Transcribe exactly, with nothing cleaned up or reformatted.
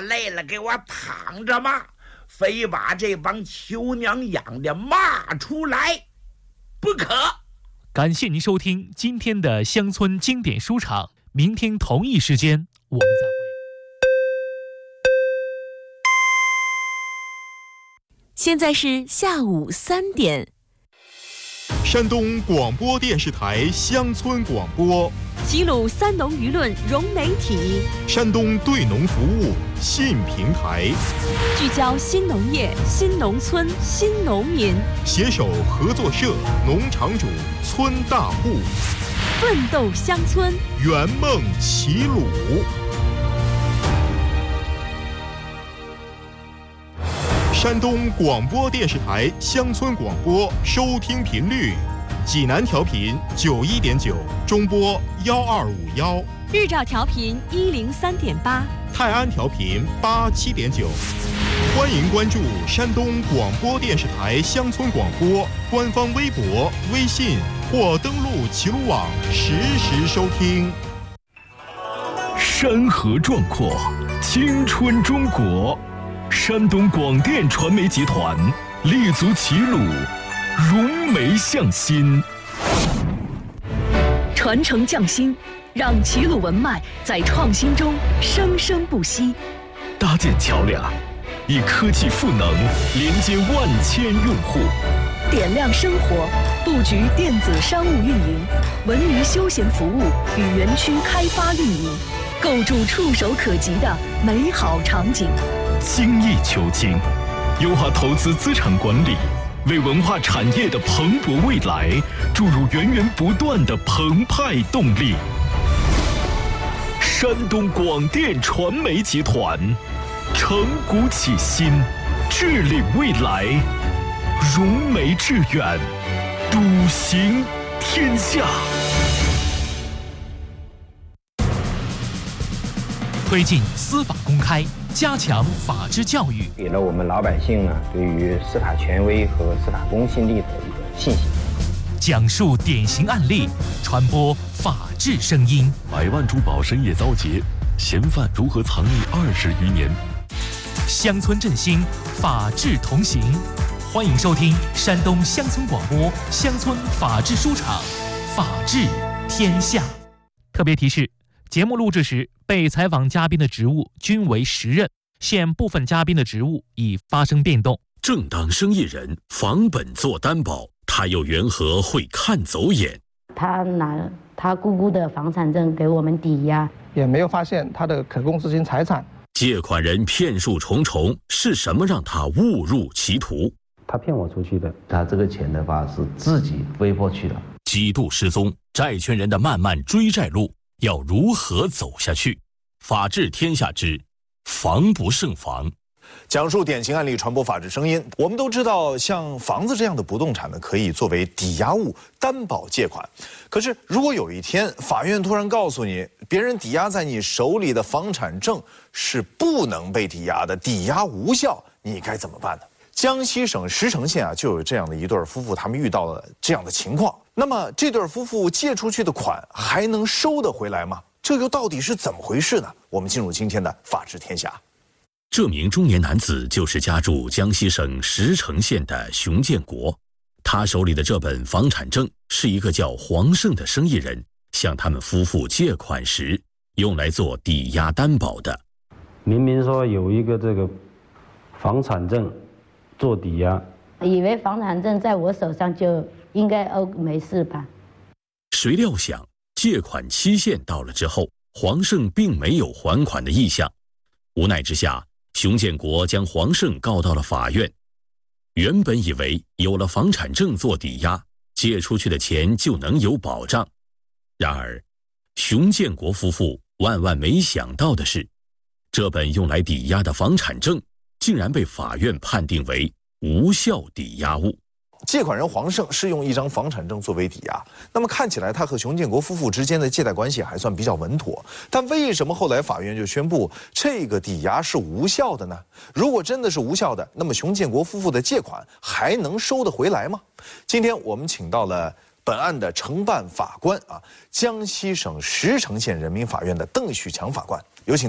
累了给我躺着骂，非把这帮囚娘养的骂出来不可。 感谢您收听今天的乡村经典书场，明天同一时间我们再会。 现在是下午三点。 山东广播电视台乡村广播， 齐鲁三农舆论融媒体， 山东对农服务信平台， 聚焦新农业、新农村、新农民， 携手合作社、农场主、村大户， 奋斗乡村， 圆梦齐鲁。山东广播电视台乡村广播收听频率：济南调频九一点九，中波幺二五幺； 日照调频一零三点八， 泰安调频八七点九。欢迎关注山东广播电视台乡村广播官方微博、微信或登录齐鲁网实时收听。 山河壮阔，青春中国。山东广电传媒集团立足齐鲁，融媒向新， 传承匠心，让齐鲁文脉在创新中生生不息。 搭建桥梁，以科技赋能连接万千用户， 点亮生活，布局电子商务运营、文娱休闲服务与园区开发运营，构筑触手可及的美好场景。 精益求精，优化投资资产管理，为文化产业的蓬勃未来注入源源不断的澎湃动力。山东广电传媒集团，承古启新，致力未来，融媒致远，笃行天下。 推进司法公开，加强法治教育， 给了我们老百姓呢对于司法权威和司法公信力的一个信心。 讲述典型案例，传播法治声音。 百万珠宝深夜遭劫，嫌犯如何藏匿二十余年？ 乡村振兴，法治同行。欢迎收听山东乡村广播乡村法治书场，法治天下。特别提示：节目录制时，被采访嘉宾的职务均为实任，现部分嘉宾的职务已发生变动。 正当生意人房本做担保，他又缘何会看走眼？ 他拿他姑姑的房产证给我们抵押， 也没有发现他的可供执行财产。 借款人骗术重重，是什么让他误入歧途？ 他骗我出去的，他这个钱的话是自己挥霍去的。 几度失踪，债权人的漫漫追债路要如何走下去？法治天下之防不胜防， 讲述典型案例，传播法治声音。我们都知道，像房子这样的不动产呢，可以作为抵押物担保借款。可是，如果有一天法院突然告诉你，别人抵押在你手里的房产证是不能被抵押的，抵押无效，你该怎么办呢？江西省石城县啊，就有这样的一对夫妇，他们遇到了这样的情况。那么，这对夫妇借出去的款还能收得回来吗？这又到底是怎么回事呢？我们进入今天的法治天下。 这名中年男子就是家住江西省石城县的熊建国，他手里的这本房产证是一个叫黄胜的生意人向他们夫妇借款时用来做抵押担保的。 明明说有一个这个房产证做抵押， 以为房产证在我手上就应该哦没事吧？ 谁料想借款期限到了之后，黄胜并没有还款的意向。无奈之下，熊建国将黄胜告到了法院。原本以为有了房产证做抵押，借出去的钱就能有保障。然而，熊建国夫妇万万没想到的是，这本用来抵押的房产证竟然被法院判定为无效抵押物。 借款人黄胜是用一张房产证作为抵押，那么看起来他和熊建国夫妇之间的借贷关系还算比较稳妥。但为什么后来法院就宣布这个抵押是无效的呢？如果真的是无效的，那么熊建国夫妇的借款还能收得回来吗？今天我们请到了本案的承办法官啊，江西省石城县人民法院的邓旭强法官，有请。